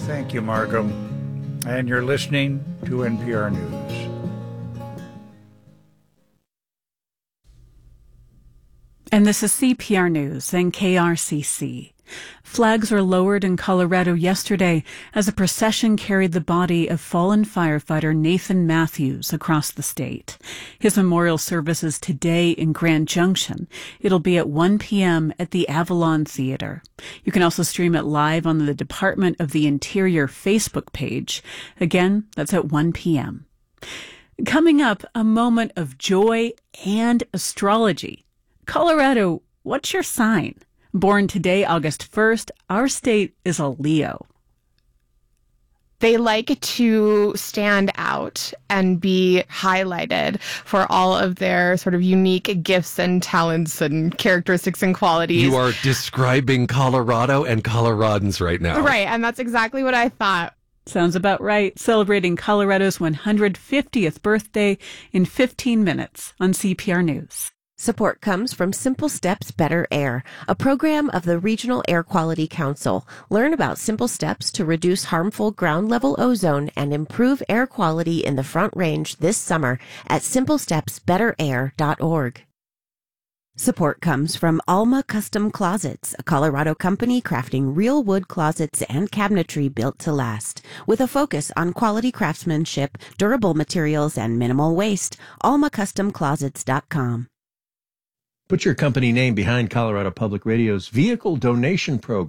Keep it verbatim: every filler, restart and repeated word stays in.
Thank you, Markham. And you're listening to N P R News. And this is C P R News and K R C C. Flags were lowered in Colorado yesterday as a procession carried the body of fallen firefighter Nathan Matthews across the state. His memorial service is today in Grand Junction. It'll be at one p.m. at the Avalon Theater. You can also stream it live on the Department of the Interior Facebook page. Again, that's at one p.m. Coming up, a moment of joy and astrology. Colorado, what's your sign? Born today, August first, our state is a Leo. They like to stand out and be highlighted for all of their sort of unique gifts and talents and characteristics and qualities. You are describing Colorado and Coloradans right now. Right, and that's exactly what I thought. Sounds about right. Celebrating Colorado's one hundred fiftieth birthday in fifteen minutes on C P R News. Support comes from Simple Steps Better Air, a program of the Regional Air Quality Council. Learn about simple steps to reduce harmful ground-level ozone and improve air quality in the Front Range this summer at simple steps better air dot org. Support comes from Alma Custom Closets, a Colorado company crafting real wood closets and cabinetry built to last. With a focus on quality craftsmanship, durable materials, and minimal waste, alma custom closets dot com. Put your company name behind Colorado Public Radio's vehicle donation program.